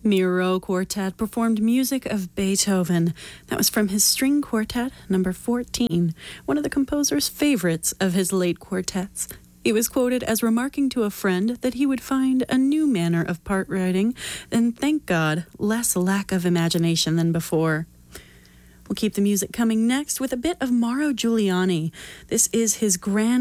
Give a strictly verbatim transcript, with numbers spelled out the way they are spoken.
Miro Quartet performed music of Beethoven. That was from his String Quartet, number fourteen, one of the composer's favorites of his late quartets. He was quoted as remarking to a friend that he would find a new manner of part writing, and thank God, less lack of imagination than before. We'll keep the music coming next with a bit of Mauro Giuliani. This is his grand